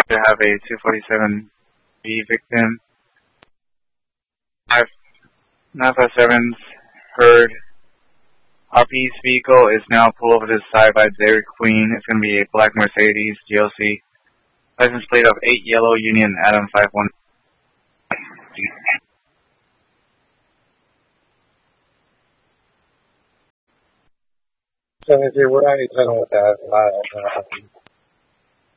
to have a 247B victim. 957's heard. Our police vehicle is now pulled over to the side by Dairy Queen. It's going to be a black Mercedes GLC. License plate of 8 Yellow Union Adam 51. So we're already talking with that.